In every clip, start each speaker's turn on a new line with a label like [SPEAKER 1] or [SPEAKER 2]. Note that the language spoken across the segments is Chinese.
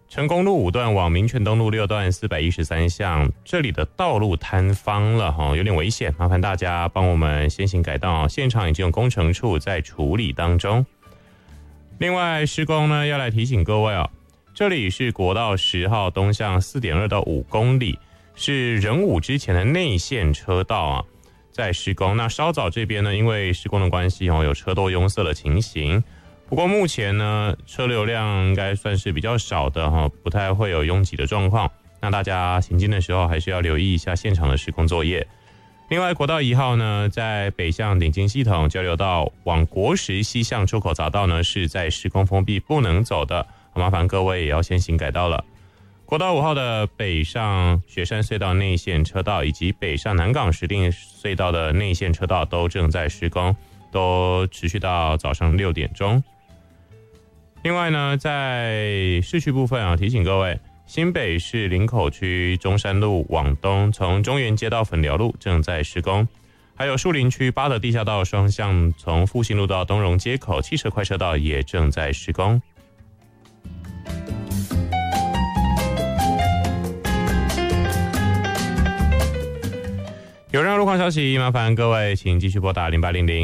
[SPEAKER 1] 成功路5段往民权东路6段413巷，这里的道路坍方了有点危险，麻烦大家帮我们先行改道，现场已经有工程处在处理当中。另外施工呢，要来提醒各位这里是国道10号东向 4.2 到5公里，是仁武之前的内线车道在施工。那稍早这边呢，因为施工的关系有车多拥塞的情形。不过目前呢，车流量应该算是比较少的不太会有拥挤的状况。那大家行进的时候还是要留意一下现场的施工作业。另外，国道1号呢，在北向顶进系统交流道往国十西向出口匝道呢，是在施工封闭不能走的，麻烦各位也要先行改道了。国道5号的北上雪山隧道内线车道以及北上南港石碇隧道的内线车道都正在施工，都持续到早上6点钟。另外呢，在市区部分提醒各位，新北市林口区中山路往东，从中原街到粉寮路正在施工，还有树林区八德地下道双向从复兴路到东荣街口汽车快车道也正在施工。有任何路况消息，麻烦各位请继续拨打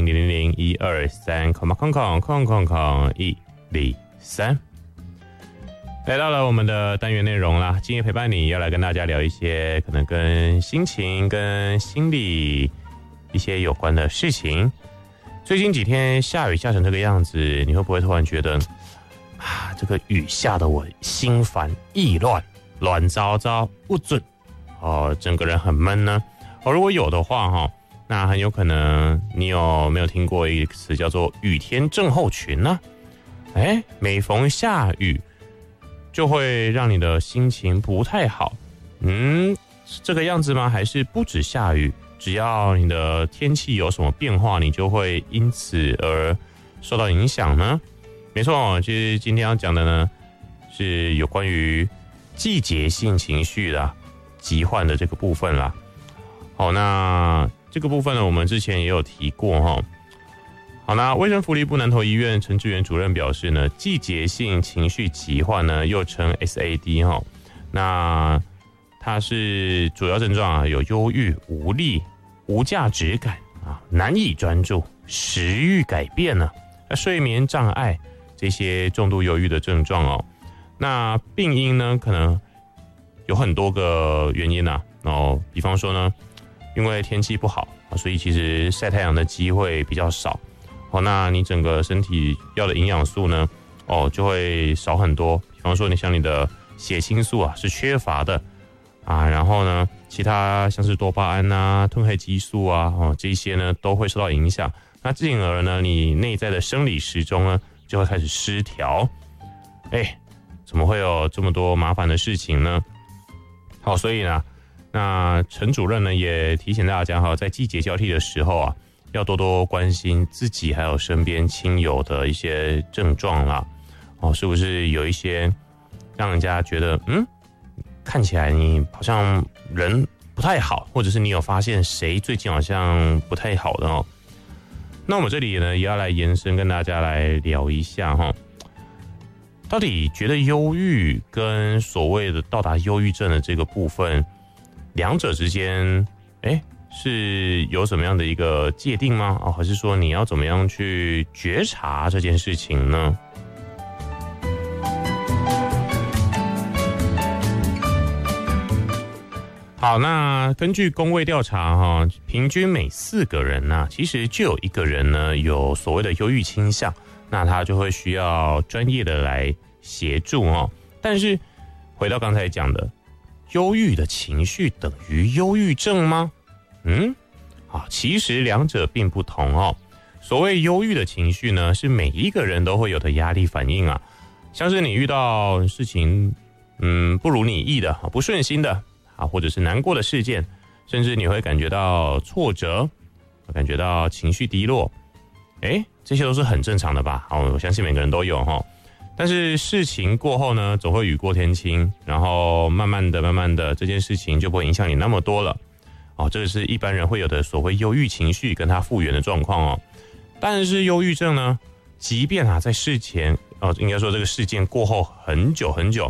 [SPEAKER 1] 0800000123123。来到了我们的单元内容啦，今夜陪伴你要来跟大家聊一些可能跟心情跟心理一些有关的事情。最近几天下雨下成这个样子，你会不会突然觉得这个雨下得我心烦意乱，乱糟糟不准整个人很闷呢？如果有的话那很有可能你有没有听过一个词叫做雨天症候群呢？每逢下雨就会让你的心情不太好。这个样子吗？还是不止下雨，只要你的天气有什么变化，你就会因此而受到影响呢？没错，其实今天要讲的呢，是有关于季节性情绪的疾患的这个部分啦。那这个部分呢，我们之前也有提过好，那卫生福利部南投医院陈志源主任表示呢，季节性情绪疾患呢，又称 SAD 那它是主要症状有忧郁、无力、无价值感难以专注、食欲改变睡眠障碍这些重度忧郁的症状那病因呢，可能有很多个原因比方说呢，因为天气不好所以其实晒太阳的机会比较少那你整个身体要的营养素呢就会少很多。比方说你像你的血清素是缺乏的然后呢其他像是多巴胺褪黑激素这些呢都会受到影响。那进而呢你内在的生理时钟呢就会开始失调。怎么会有这么多麻烦的事情呢？所以呢那陈主任呢也提醒大家在季节交替的时候要多多关心自己还有身边亲友的一些症状啦是不是有一些让人家觉得看起来你好像人不太好，或者是你有发现谁最近好像不太好的那我们这里呢也要来延伸跟大家来聊一下到底觉得忧郁跟所谓的到达忧郁症的这个部分，两者之间是有什么样的一个界定吗？还是说你要怎么样去觉察这件事情呢？好，那根据公卫调查平均每4个人其实就有1个人呢有所谓的忧郁倾向，那他就会需要专业的来协助但是回到刚才讲的，忧郁的情绪等于忧郁症吗？其实两者并不同所谓忧郁的情绪呢，是每一个人都会有的压力反应像是你遇到事情不如你意的不顺心的或者是难过的事件，甚至你会感觉到挫折，感觉到情绪低落，这些都是很正常的吧？我相信每个人都有但是事情过后呢，总会雨过天晴，然后慢慢的这件事情就不会影响你那么多了这个是一般人会有的所谓忧郁情绪跟它复原的状况但是忧郁症呢，即便在事前应该说这个事件过后很久很久，